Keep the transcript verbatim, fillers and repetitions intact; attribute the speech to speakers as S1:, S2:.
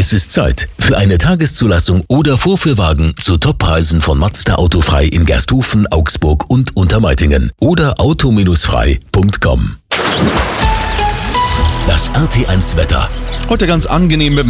S1: Es ist Zeit für eine Tageszulassung oder Vorführwagen zu Toppreisen von Mazda Autofrei in Gersthofen, Augsburg und Untermeitingen oder auto frei punkt com. Das R T eins Wetter.
S2: Heute ganz angenehm mit